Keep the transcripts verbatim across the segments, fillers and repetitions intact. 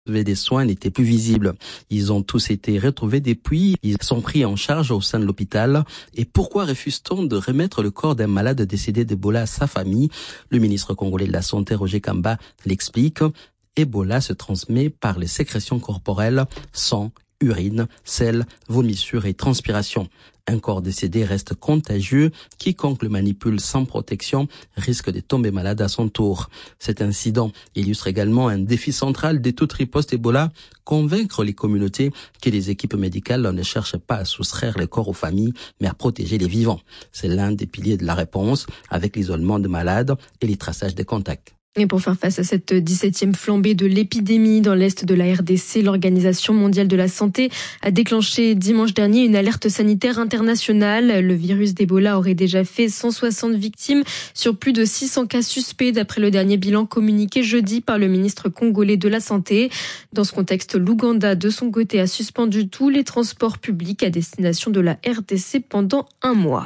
des soins n'étaient plus visibles. Ils ont tous été retrouvés depuis, ils sont pris en charge au sein de l'hôpital. Et pourquoi refuse-t-on de remettre le corps d'un malade décédé d'Ebola à sa famille? Le ministre congolais de la Santé, Roger Kamba, l'explique. Ebola se transmet par les sécrétions corporelles, sang, urine, sel, vomissure et transpiration. Un corps décédé reste contagieux. Quiconque le manipule sans protection risque de tomber malade à son tour. Cet incident illustre également un défi central de toute riposte Ebola, convaincre les communautés que les équipes médicales ne cherchent pas à soustraire les corps aux familles, mais à protéger les vivants. C'est l'un des piliers de la réponse, avec l'isolement des malades et les traçages des contacts. Et pour faire face à cette dix-septième flambée de l'épidémie dans l'est de la R D C, l'Organisation mondiale de la santé a déclenché dimanche dernier une alerte sanitaire internationale. Le virus d'Ebola aurait déjà fait cent soixante victimes sur plus de six cents cas suspects d'après le dernier bilan communiqué jeudi par le ministre congolais de la Santé. Dans ce contexte, l'Ouganda, de son côté, a suspendu tous les transports publics à destination de la R D C pendant un mois.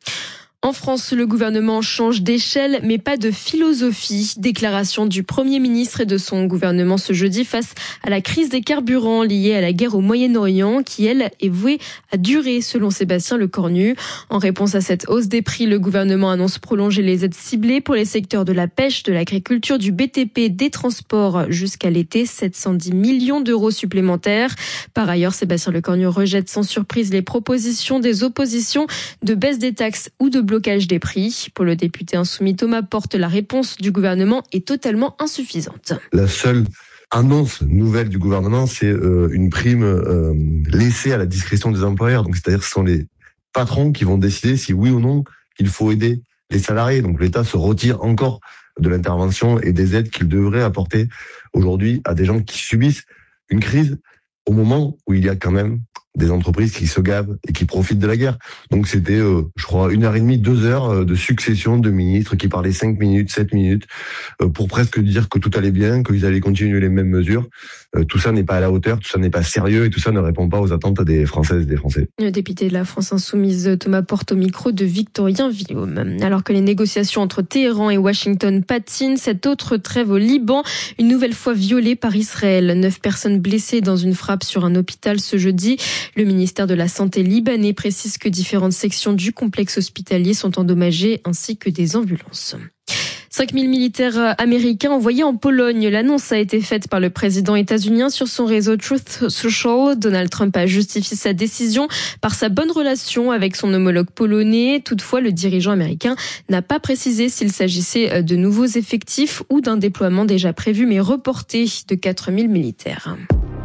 En France, le gouvernement change d'échelle, mais pas de philosophie. Déclaration du Premier ministre et de son gouvernement ce jeudi face à la crise des carburants liée à la guerre au Moyen-Orient, qui, elle, est vouée à durer, selon Sébastien Lecornu. En réponse à cette hausse des prix, le gouvernement annonce prolonger les aides ciblées pour les secteurs de la pêche, de l'agriculture, du B T P, des transports jusqu'à l'été, sept cent dix millions d'euros supplémentaires. Par ailleurs, Sébastien Lecornu rejette sans surprise les propositions des oppositions de baisse des taxes ou de blocage des prix. Pour le député insoumis Thomas Porte, la réponse du gouvernement est totalement insuffisante. La seule annonce nouvelle du gouvernement, c'est euh, une prime euh, laissée à la discrétion des employeurs. Donc, c'est-à-dire que ce sont les patrons qui vont décider si oui ou non il faut aider les salariés. Donc, l'État se retire encore de l'intervention et des aides qu'il devrait apporter aujourd'hui à des gens qui subissent une crise au moment où il y a quand même des entreprises qui se gavent et qui profitent de la guerre. Donc c'était, euh, je crois, une heure et demie, deux heures de succession de ministres qui parlaient cinq minutes, sept minutes, euh, pour presque dire que tout allait bien, qu'ils allaient continuer les mêmes mesures. Euh, tout ça n'est pas à la hauteur, tout ça n'est pas sérieux et tout ça ne répond pas aux attentes des Françaises et des Français. Le député de la France Insoumise, Thomas Porte, au micro de Victorien Villaume. Alors que les négociations entre Téhéran et Washington patinent, cette autre trêve au Liban, une nouvelle fois violée par Israël. Neuf personnes blessées dans une frappe sur un hôpital ce jeudi. Le ministère de la Santé libanais précise que différentes sections du complexe hospitalier sont endommagées ainsi que des ambulances. cinq mille militaires américains envoyés en Pologne. L'annonce a été faite par le président états-unien sur son réseau Truth Social. Donald Trump a justifié sa décision par sa bonne relation avec son homologue polonais. Toutefois, le dirigeant américain n'a pas précisé s'il s'agissait de nouveaux effectifs ou d'un déploiement déjà prévu mais reporté de quatre mille militaires.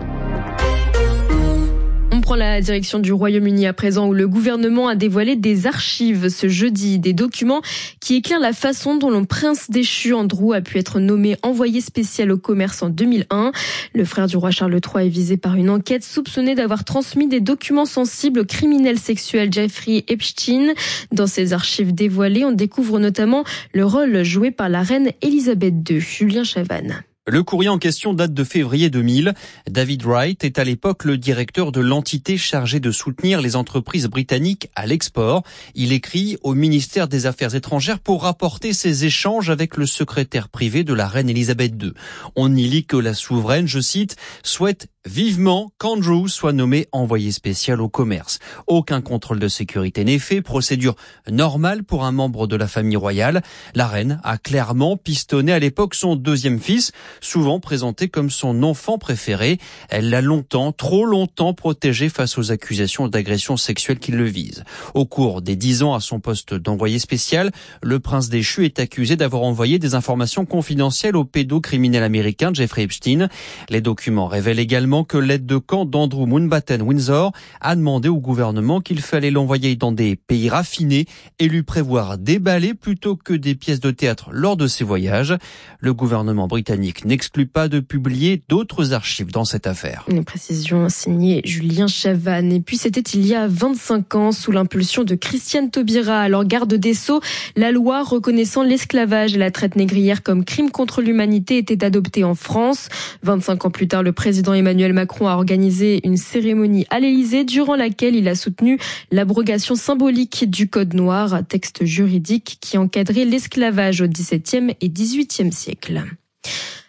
On prend la direction du Royaume-Uni à présent, où le gouvernement a dévoilé des archives ce jeudi, des documents qui éclairent la façon dont le prince déchu Andrew a pu être nommé envoyé spécial au commerce en deux mille un. Le frère du roi Charles trois est visé par une enquête soupçonné d'avoir transmis des documents sensibles au criminel sexuel Jeffrey Epstein. Dans ces archives dévoilées, on découvre notamment le rôle joué par la reine Elisabeth deux. Julien Chavannes. Le courrier en question date de février deux mille. David Wright est à l'époque le directeur de l'entité chargée de soutenir les entreprises britanniques à l'export. Il écrit au ministère des Affaires étrangères pour rapporter ses échanges avec le secrétaire privé de la reine Elisabeth deux. On y lit que la souveraine, je cite, souhaite vivement qu'Andrew soit nommé envoyé spécial au commerce. Aucun contrôle de sécurité n'est fait, procédure normale pour un membre de la famille royale. La reine a clairement pistonné à l'époque son deuxième fils, souvent présenté comme son enfant préféré. Elle l'a longtemps, trop longtemps protégé face aux accusations d'agression sexuelle qui le visent. Au cours des dix ans à son poste d'envoyé spécial, le prince déchu est accusé d'avoir envoyé des informations confidentielles au pédocriminel américain Jeffrey Epstein. Les documents révèlent également que l'aide de camp d'Andrew Mountbatten Windsor a demandé au gouvernement qu'il fallait l'envoyer dans des pays raffinés et lui prévoir des ballets plutôt que des pièces de théâtre lors de ses voyages. Le gouvernement britannique n'exclut pas de publier d'autres archives dans cette affaire. Une précision signée Julien Chavannes. Et puis c'était il y a vingt-cinq ans, sous l'impulsion de Christiane Taubira, alors garde des Sceaux, la loi reconnaissant l'esclavage et la traite négrière comme crime contre l'humanité était adoptée en France. vingt-cinq ans plus tard, le président Emmanuel Macron a organisé une cérémonie à l'Élysée durant laquelle il a soutenu l'abrogation symbolique du Code noir, texte juridique qui encadrait l'esclavage au dix-septième et dix-huitième siècle.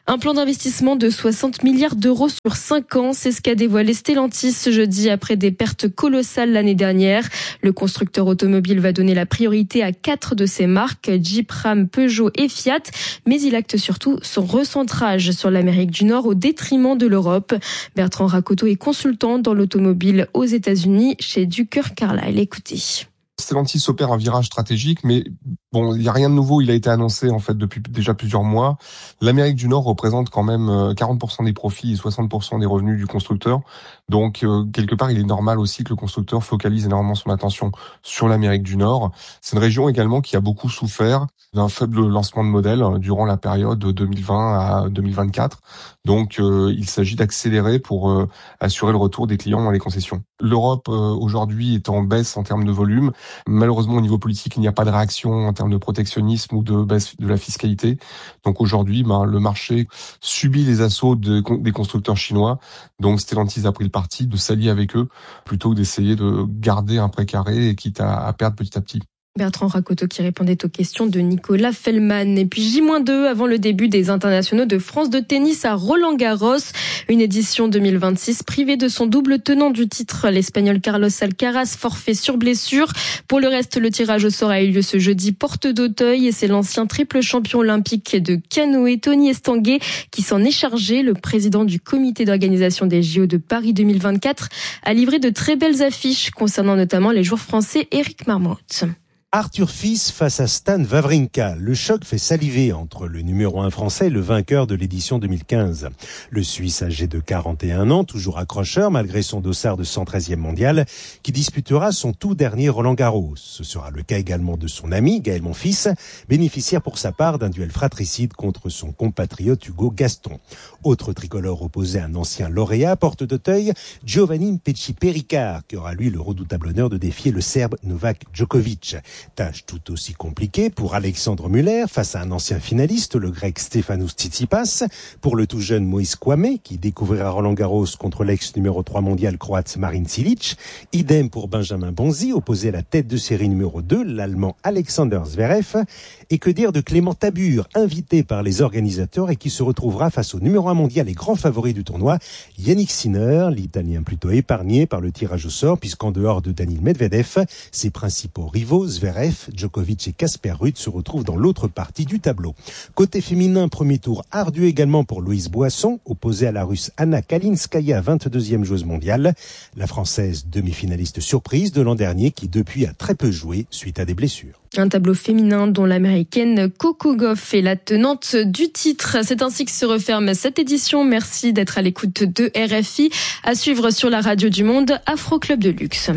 Un plan d'investissement de soixante milliards d'euros sur cinq ans, c'est ce qu'a dévoilé Stellantis ce jeudi après des pertes colossales l'année dernière. Le constructeur automobile va donner la priorité à quatre de ses marques, Jeep, Ram, Peugeot et Fiat, mais il acte surtout son recentrage sur l'Amérique du Nord au détriment de l'Europe. Bertrand Rakoto est consultant dans l'automobile aux États-Unis chez Ducker Carlyle. Écoutez. Stellantis opère un virage stratégique, mais bon, il n'y a rien de nouveau. Il a été annoncé en fait depuis déjà plusieurs mois. L'Amérique du Nord représente quand même quarante pour cent des profits et soixante pour cent des revenus du constructeur. Donc euh, quelque part, il est normal aussi que le constructeur focalise énormément son attention sur l'Amérique du Nord. C'est une région également qui a beaucoup souffert d'un faible lancement de modèles durant la période deux mille vingt à deux mille vingt-quatre. Donc euh, il s'agit d'accélérer pour euh, assurer le retour des clients dans les concessions. L'Europe euh, aujourd'hui est en baisse en termes de volume. Malheureusement, au niveau politique, il n'y a pas de réaction en termes de protectionnisme ou de baisse de la fiscalité. Donc aujourd'hui, ben, le marché subit les assauts de, des constructeurs chinois. Donc Stellantis a pris le parti de s'allier avec eux plutôt que d'essayer de garder un précaré et quitte à, à perdre petit à petit. Bertrand Rakoto qui répondait aux questions de Nicolas Fellman. Et puis J moins deux avant le début des internationaux de France de tennis à Roland-Garros. Une édition deux mille vingt-six privée de son double tenant du titre, l'Espagnol Carlos Alcaraz, forfait sur blessure. Pour le reste, le tirage au sort a eu lieu ce jeudi porte d'Auteuil et c'est l'ancien triple champion olympique de canoë, Tony Estanguet, qui s'en est chargé. Le président du comité d'organisation des J O de Paris deux mille vingt-quatre a livré de très belles affiches concernant notamment les joueurs français Eric Marmotte. Arthur Fils face à Stan Wawrinka. Le choc fait saliver entre le numéro un français et le vainqueur de l'édition deux mille quinze. Le Suisse âgé de quarante et un ans, toujours accrocheur malgré son dossard de cent treizième mondial, qui disputera son tout dernier Roland-Garros. Ce sera le cas également de son ami Gaël Monfils, bénéficiaire pour sa part d'un duel fratricide contre son compatriote Hugo Gaston. Autre tricolore opposé à un ancien lauréat, porte d'Auteuil, Giovanni Pesci-Péricard, qui aura lui le redoutable honneur de défier le Serbe Novak Djokovic. Tâche tout aussi compliquée pour Alexandre Muller face à un ancien finaliste, le grec Stefanos Tsitsipas, pour le tout jeune Moïse Kouamé, qui découvrira Roland-Garros contre l'ex numéro trois mondial croate Marin Cilic. Idem pour Benjamin Bonzi, opposé à la tête de série numéro deux, l'Allemand Alexander Zverev. Et que dire de Clément Tabur, invité par les organisateurs et qui se retrouvera face au numéro un mondial et grand favori du tournoi, Yannick Sinner, l'Italien plutôt épargné par le tirage au sort, puisqu'en dehors de Daniil Medvedev, ses principaux rivaux, Zverev, Djokovic et Casper Ruud se retrouvent dans l'autre partie du tableau. Côté féminin, premier tour ardu également pour Louise Boisson, opposée à la Russe Anna Kalinskaya, vingt-deuxième joueuse mondiale. La Française demi-finaliste surprise de l'an dernier qui depuis a très peu joué suite à des blessures. Un tableau féminin dont l'américaine Coco Gauff est la tenante du titre. C'est ainsi que se referme cette édition. Merci d'être à l'écoute de R F I. À suivre sur la radio du Monde, Afro Club de Luxe.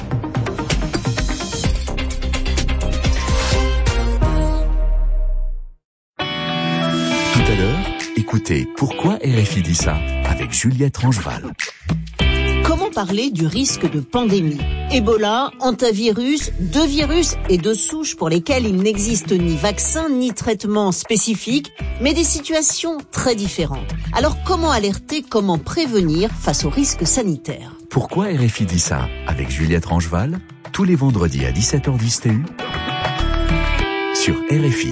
Tout à l'heure, écoutez Pourquoi R F I dit ça avec Juliette Rangeval. Comment parler du risque de pandémie ? Ebola, hantavirus, deux virus et deux souches pour lesquelles il n'existe ni vaccin ni traitement spécifique, mais des situations très différentes. Alors comment alerter, comment prévenir face aux risques sanitaires ? Pourquoi R F I dit ça avec Juliette Rangeval, tous les vendredis à dix-sept heures dix T U sur R F I.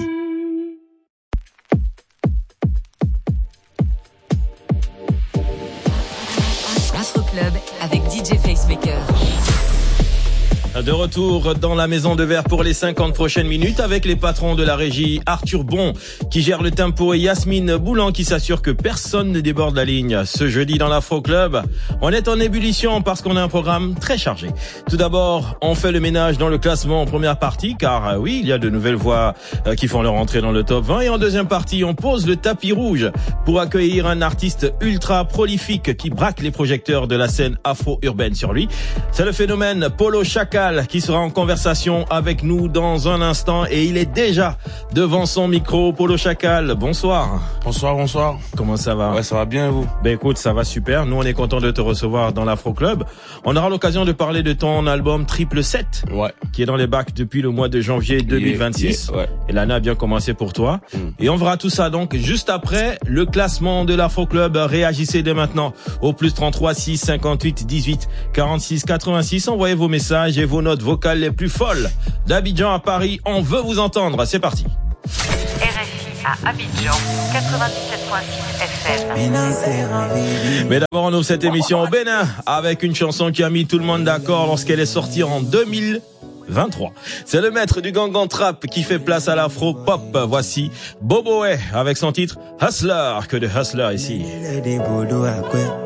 Avec D J Facemaker. De retour dans la Maison de Verre pour les cinquante prochaines minutes avec les patrons de la régie, Arthur Bon qui gère le tempo et Yasmine Boulan qui s'assure que personne ne déborde la ligne. Ce jeudi dans l'Afro Club, on est en ébullition parce qu'on a un programme très chargé. Tout d'abord, on fait le ménage dans le classement en première partie car euh, oui, il y a de nouvelles voix euh, qui font leur entrée dans le top vingt. Et en deuxième partie, on pose le tapis rouge pour accueillir un artiste ultra prolifique qui braque les projecteurs de la scène afro-urbaine sur lui. C'est le phénomène Polo Chacal qui sera en conversation avec nous dans un instant et il est déjà devant son micro. Polo Chacal, bonsoir. Bonsoir, bonsoir. Comment ça va ? Ouais, ça va bien, vous ? Ben écoute, ça va super. Nous, on est content de te recevoir dans l'Afro Club. On aura l'occasion de parler de ton album Triple sept, ouais, qui est dans les bacs depuis le mois de janvier deux mille vingt-six. Yeah, yeah, ouais. Et l'année a bien commencé pour toi. Mm. Et on verra tout ça donc juste après le classement de l'Afro Club. Réagissez dès maintenant au plus trente-trois six cinquante-huit dix-huit quarante-six quatre-vingt-six. Envoyez vos messages et vos notes vocales les plus folles. D'Abidjan à Paris, on veut vous entendre. C'est parti. R F I à Abidjan, quatre-vingt-dix-sept point six F M. Mais d'abord, on ouvre cette émission au Bénin avec une chanson qui a mis tout le monde d'accord lorsqu'elle est sortie en deux mille vingt-trois. C'est le maître du gangan trap qui fait place à l'afro-pop. Voici Boboé avec son titre Hustler, que de Hustler ici.